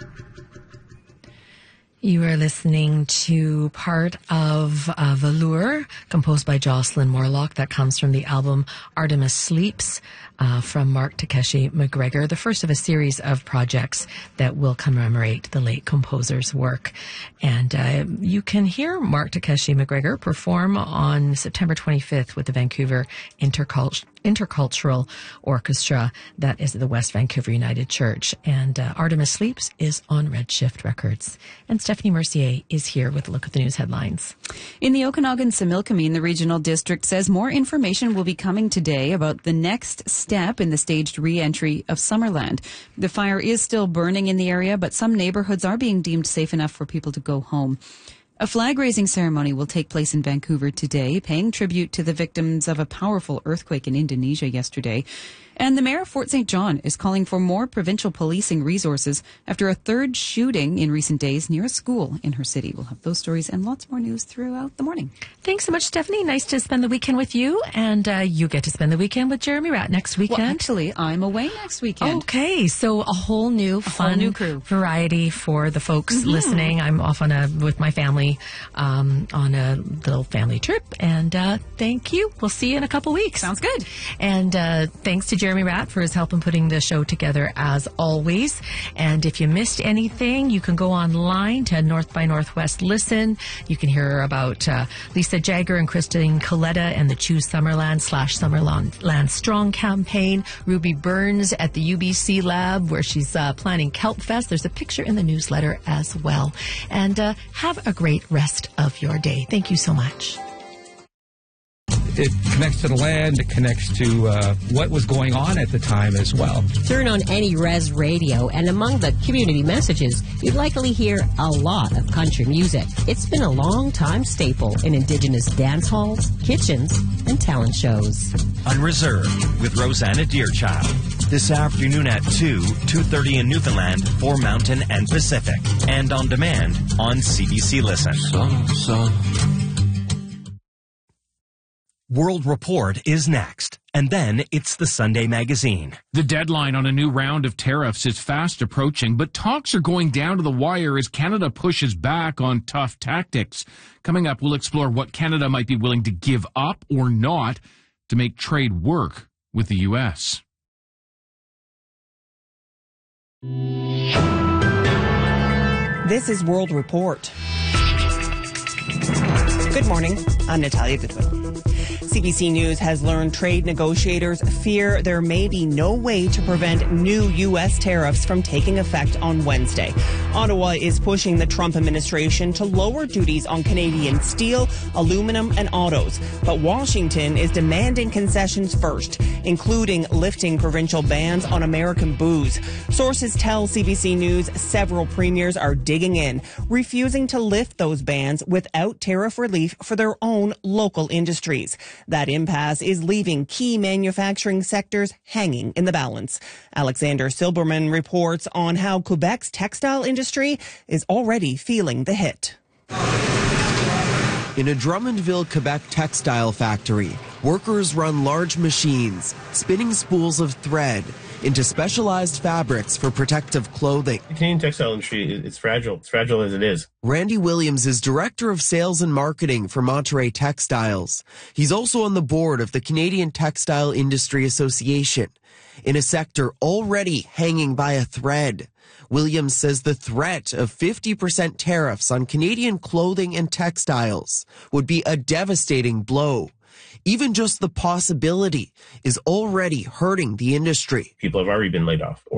You are listening to part of Velour, composed by Jocelyn Morlock. That comes from the album Artemis Sleeps, from Mark Takeshi McGregor, the first of a series of projects that will commemorate the late composer's work. And you can hear Mark Takeshi McGregor perform on September 25th with the Vancouver Intercultural Orchestra. That is the West Vancouver United Church. And Artemis Sleeps is on Redshift Records. And Stephanie Mercier is here with a look at the news headlines. In the Okanagan-Similkameen, the regional district says more information will be coming today about the next step in the staged re-entry of Summerland. The fire is still burning in the area, but some neighborhoods are being deemed safe enough for people to go home. A flag-raising ceremony will take place in Vancouver today, paying tribute to the victims of a powerful earthquake in Indonesia yesterday. And the mayor of Fort St. John is calling for more provincial policing resources after a third shooting in recent days near a school in her city. We'll have those stories and lots more news throughout the morning. Thanks so much, Stephanie. Nice to spend the weekend with you. And you get to spend the weekend with Jeremy Ratt next weekend. Well, actually, I'm away next weekend. Okay, so a whole new fun crew. Variety for the folks listening. I'm off with my family on a little family trip. And thank you. We'll see you in a couple weeks. Sounds good. And thanks to Jeremy Ratt for his help in putting the show together as always. And if you missed anything, you can go online to North by Northwest Listen. You can hear about Lisa Jagger and Christine Coletta and the Choose Summerland Strong campaign. Ruby Burns at the UBC Lab where she's planning Kelp Fest. There's a picture in the newsletter as well. And have a great rest of your day. Thank you so much. It connects to the land. It connects to what was going on at the time as well. Turn on Any Res Radio, and among the community messages, you'd likely hear a lot of country music. It's been a long-time staple in Indigenous dance halls, kitchens, and talent shows. Unreserved with Rosanna Deerchild. This afternoon at 2:30 in Newfoundland for Mountain and Pacific. And on demand on CBC Listen. Son. World Report is next, and then it's the Sunday Magazine. The deadline on a new round of tariffs is fast approaching, but talks are going down to the wire as Canada pushes back on tough tactics. Coming up, we'll explore what Canada might be willing to give up or not to make trade work with the U.S. This is World Report. Good morning. I'm Natalia Goodwin. CBC News has learned trade negotiators fear there may be no way to prevent new U.S. tariffs from taking effect on Wednesday. Ottawa is pushing the Trump administration to lower duties on Canadian steel, aluminum, and autos. But Washington is demanding concessions first, including lifting provincial bans on American booze. Sources tell CBC News several premiers are digging in, refusing to lift those bans without tariff relief for their own local industries. That impasse is leaving key manufacturing sectors hanging in the balance. Alexander Silberman reports on how Quebec's textile industry is already feeling the hit. In a Drummondville, Quebec textile factory, workers run large machines, spinning spools of thread into specialized fabrics for protective clothing. The Canadian textile industry is fragile. It's fragile as it is. Randy Williams is Director of Sales and Marketing for Monterey Textiles. He's also on the board of the Canadian Textile Industry Association, in a sector already hanging by a thread. Williams says the threat of 50% tariffs on Canadian clothing and textiles would be a devastating blow. Even just the possibility is already hurting the industry. People have already been laid off.